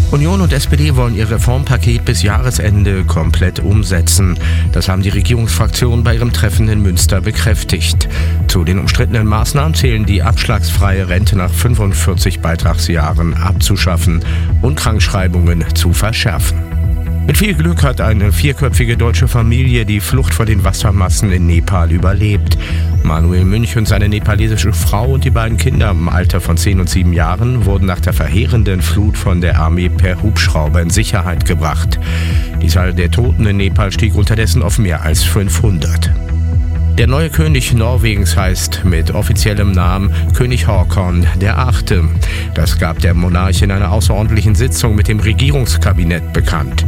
Union und SPD wollen ihr Reformpaket bis Jahresende komplett umsetzen. Das haben die Regierungsfraktionen bei ihrem Treffen in Münster bekräftigt. Zu den umstrittenen Maßnahmen zählen die abschlagsfreie Rente nach 45 Beitragsjahren abzuschaffen und Krankschreibungen zu verschärfen. Mit viel Glück hat eine 4-köpfige deutsche Familie die Flucht vor den Wassermassen in Nepal überlebt. Manuel Münch und seine nepalesische Frau und die beiden Kinder im Alter von 10 und 7 Jahren wurden nach der verheerenden Flut von der Armee per Hubschrauber in Sicherheit gebracht. Die Zahl der Toten in Nepal stieg unterdessen auf mehr als 500. Der neue König Norwegens heißt mit offiziellem Namen König Håkon VIII. Das gab der Monarch in einer außerordentlichen Sitzung mit dem Regierungskabinett bekannt.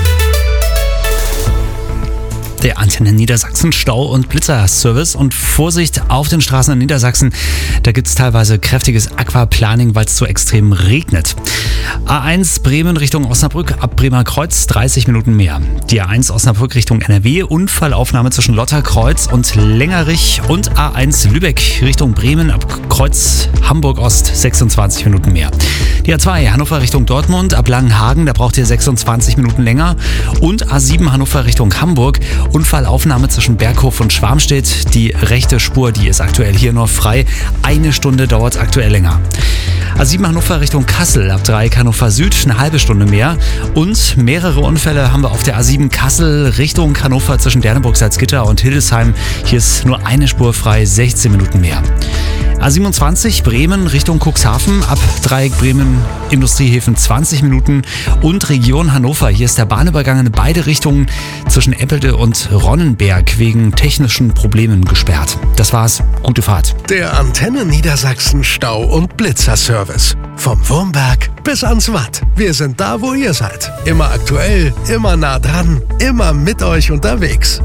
Der Antenne Niedersachsen Stau- und Blitzerservice und Vorsicht auf den Straßen in Niedersachsen. Da gibt es teilweise kräftiges Aquaplaning, weil es so extrem regnet. A1 Bremen Richtung Osnabrück ab Bremer Kreuz 30 Minuten mehr. Die A1 Osnabrück Richtung NRW, Unfallaufnahme zwischen Lotterkreuz und Längerich und A1 Lübeck Richtung Bremen ab Kreuz Hamburg Ost 26 Minuten mehr. Die A2 Hannover Richtung Dortmund ab Langenhagen, da braucht ihr 26 Minuten länger. Und A7 Hannover Richtung Hamburg, Unfallaufnahme zwischen Berghof und Schwarmstedt. Die rechte Spur, die ist aktuell hier noch frei. 1 Stunde dauert es aktuell länger. A7 Hannover Richtung Kassel, ab Dreieck Hannover Süd, eine halbe Stunde mehr. Und mehrere Unfälle haben wir auf der A7 Kassel Richtung Hannover zwischen Derneburg-Salzgitter und Hildesheim. Hier ist nur eine Spur frei, 16 Minuten mehr. A27 Bremen Richtung Cuxhaven, ab Dreieck Bremen Industriehäfen 20 Minuten. Und Region Hannover, hier ist der Bahnübergang in beide Richtungen zwischen Eppelde und Ronnenberg wegen technischen Problemen gesperrt. Das war's, gute Fahrt. Der Antenne Niedersachsen Stau- und Blitzerservice. Vom Wurmberg bis ans Watt. Wir sind da, wo ihr seid. Immer aktuell, immer nah dran, immer mit euch unterwegs.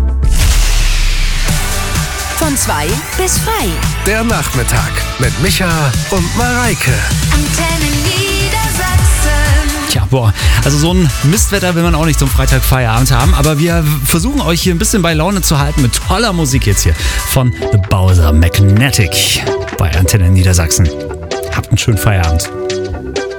Von 2 bis frei. Der Nachmittag mit Micha und Mareike. Antenne Niedersachsen. Tja, also so ein Mistwetter will man auch nicht zum Freitag Feierabend haben, aber wir versuchen euch hier ein bisschen bei Laune zu halten mit toller Musik jetzt hier von The Bowser Magnetic bei Antenne Niedersachsen. Habt einen schönen Feierabend.